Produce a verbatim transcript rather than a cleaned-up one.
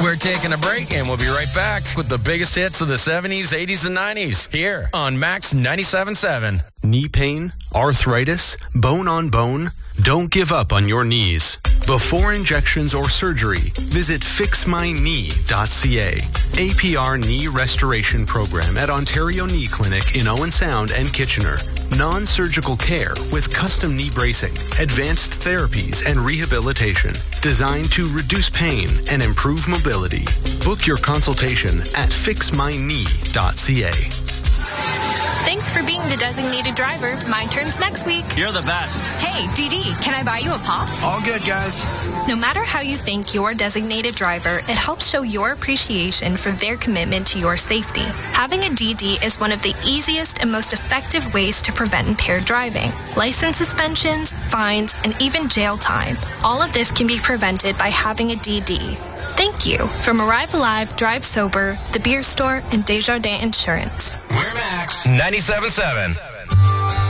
We're taking a break, and we'll be right back with the biggest hits of the seventies, eighties, and nineties here on Max ninety-seven point seven. Knee pain, arthritis, bone on bone? Don't give up on your knees. Before injections or surgery, visit fix my knee dot c a. A P R Knee Restoration Program at Ontario Knee Clinic in Owen Sound and Kitchener. Non-surgical care with custom knee bracing, advanced therapies, and rehabilitation designed to reduce pain and improve mobility. Book your consultation at fix my knee dot c a. Thanks for being the designated driver. My turn's next week. You're the best. Hey, D D, can I buy you a pop? All good, guys. No matter how you thank your designated driver, it helps show your appreciation for their commitment to your safety. Having a D D is one of the easiest and most effective ways to prevent impaired driving. License suspensions, fines, and even jail time. All of this can be prevented by having a D D. Thank you from Arrive Alive, Drive Sober, The Beer Store, and Desjardins Insurance. We're Max ninety-seven point seven.